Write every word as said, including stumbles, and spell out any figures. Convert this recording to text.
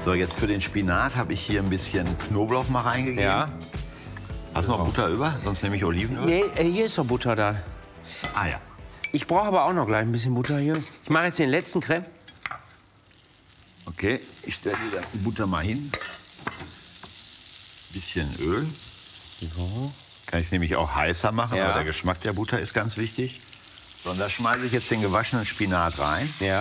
So, jetzt für den Spinat habe ich hier ein bisschen Knoblauch mal reingegeben. Ja. Hast du noch Butter über? Sonst nehme ich Olivenöl. Nee, äh, hier ist doch Butter da. Ah ja. Ich brauche aber auch noch gleich ein bisschen Butter hier. Ich mache jetzt den letzten Crepe. Okay, ich stelle die Butter mal hin. Bisschen Öl. So. Kann ich es nämlich auch heißer machen, Ja. aber der Geschmack der Butter ist ganz wichtig. So, und da schmeiße ich jetzt den gewaschenen Spinat rein. Ja.